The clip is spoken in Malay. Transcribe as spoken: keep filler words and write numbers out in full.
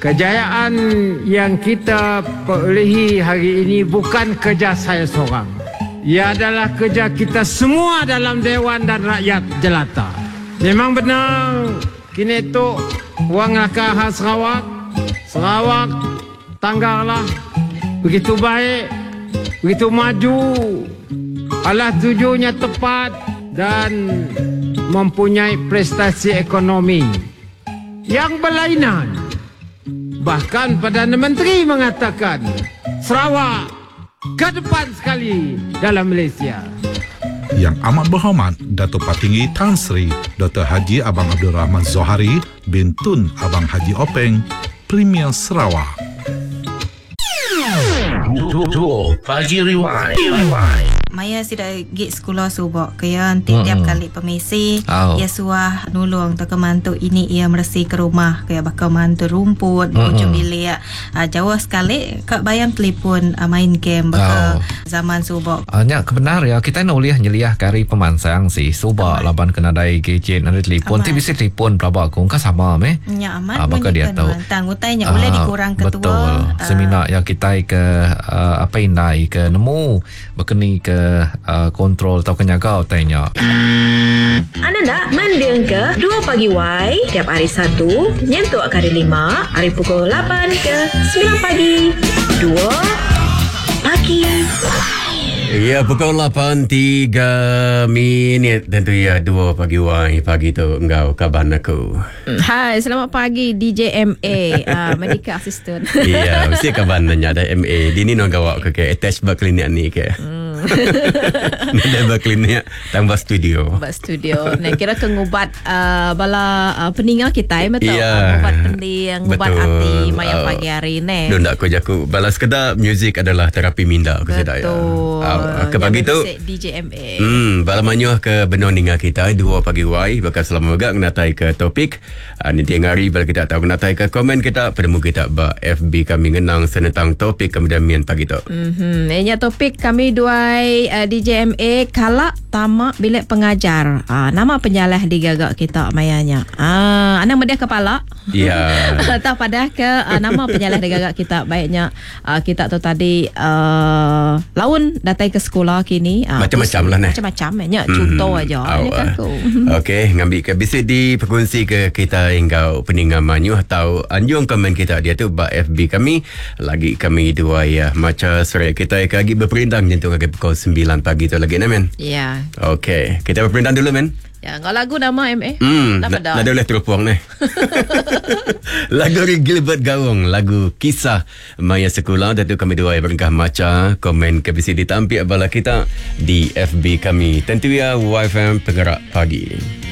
kejayaan yang kita perolehi hari ini bukan kerja saya seorang. Ia adalah kerja kita semua dalam Dewan dan rakyat jelata. Memang benar, kini itu wang lakar khas Sarawak. Sarawak tanggarlah begitu baik, begitu maju. Alah tujuannya tepat dan mempunyai prestasi ekonomi yang berlainan. Bahkan Perdana Menteri mengatakan Sarawak ke depan sekali dalam Malaysia. Yang amat berhormat Datuk Patinggi Tan Sri Doktor Haji Abang Abdul Rahman Zohari bin Tun Abang Haji Openg, Premier Sarawak. Pagi Rewind. Maya sida gig sekolah subak kaya tiap-tiap kali pemisi oh. ia suah nulung tak mantu ini ia bersih ke rumah kaya bakal mantu rumput ujung bilik uh, jauh sekali kak bayang telefon uh, main game bakal oh. zaman subak hanya uh, kebenar ya kita nak uliah nyeliah kari pemansang si subak laban kena dai gadget ada telefon ti bisa telefon berapa aku kan sama meh ya aman uh, bakal dia tahu tangutainya boleh dikurang ketua betul uh, seminar yang kita ke uh, apa indai ke nemu berkeni ke Uh, kontrol atau kenyagau tanya. Anda nak mendeng ke dua pagi Y tiap hari Sabtu nyentuk kali lima hari pukul lapan ke sembilan pagi dua pagi. Ya, pukul lapan tiga minit tentu ya dua pagi Y pagi tu engkau kabar aku. Hai, selamat pagi D J M A uh, medical assistant. Iya, mesti kabar nanya ada M A. Dini no gawak ke ke attach bak klinik ni ke. Ada bak klinik tambah studio. Tambah studio. Nah, kira ke ngubat uh, bala uh, peningal kita ya betul. Yeah. Ngubat pending, ngubat hati mayang uh, pagi hari ni. Don tak ko jaku balas kedap music adalah terapi minda aku sedaya. Betul. Uh, ke pagi tu D J M A. Hmm, balamanya ke benar ninga kita dua pagi Y bakal selama agak natai ke topik. Uh, nanti hari bala kita tahu natai ke komen kita pedemu kita ba F B kami ngenang senetang topik kemudian mian pagi tu. Mhm. Ini topik kami dua uh, D J M A kalak tamak bilik pengajar. Uh, nama penyalah digagak kita mayanya. Ah, uh, anak media kepala. Ya. Tak pada ke uh, nama penyalah digagak kita baiknya uh, kita tu tadi uh, laun datai ke sekolah kini uh, macam-macam lah nah. Macam-macam ya contoh hmm, aja oh, ni aku. Okey, ngambil ke bisa diperkongsi ke kita engkau peningan manyuh atau anjung komen kita dia tu ba F B kami lagi kami dua ya macam sore kita lagi berperintang jentung lagi pukul sembilan pagi tu lagi nah men. Ya. Okey, kita berperintang dulu men. Ya, ngau lagu nama M A. Hmm, nak ada boleh terupuang ni. Lagu Gilbert Gawong, lagu Kisah Maya Sekolah. Tentu kami dua berengkah maca komen ke bisa ditampil bala kita di F B kami. Tentu ya Y F M Penggerak Pagi.